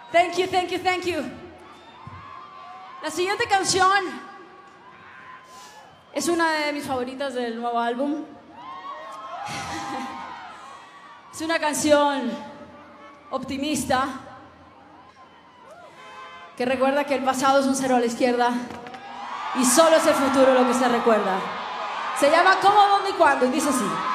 Thank you, thank you, thank you. La siguiente canción es una de mis favoritas del nuevo álbum. Es una canción optimista que recuerda que el pasado es un cero a la izquierda y solo es el futuro lo que se recuerda. Se llama ¿Cómo, dónde y cuándo? Y dice así.